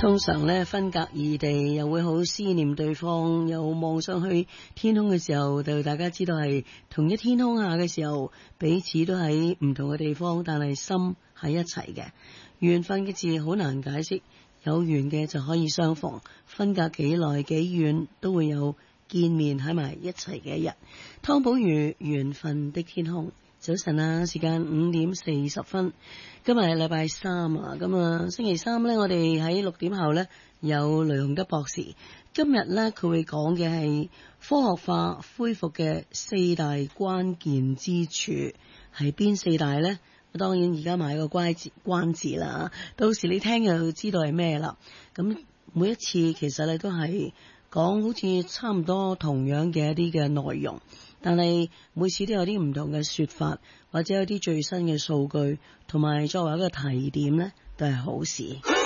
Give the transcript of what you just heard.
通常咧分隔異地，又會好思念對方，又望上去天空嘅時候，就大家知道係同一天空下嘅時候，彼此都喺唔同嘅地方，但係心喺一齊嘅。緣分嘅字好難解釋，有緣嘅就可以相逢，分隔幾耐幾遠都會有見面喺埋一齊嘅一日。湯寶如緣分的天空。早晨啊，時間5:40，今日係禮拜三啊，咁啊星期三呢，我哋喺6點後呢，有雷洪德博士。今日呢，佢會講嘅係科學化恢復嘅4大關鍵之處，係邊4大呢？當然而家買個關字啦，到時你聽就知道係咩啦。咁每一次其實你都係講好似差唔多同樣嘅一啲嘅內容，但係每次都有啲唔同嘅說法，或者有啲最新嘅數據，同埋作為一個提點呢，都係好事。